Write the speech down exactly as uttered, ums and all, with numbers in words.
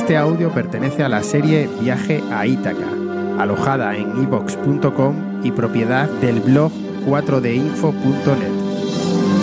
Este audio pertenece a la serie Viaje a Ítaca, alojada en i vox punto com y propiedad del blog cuatro d info punto net.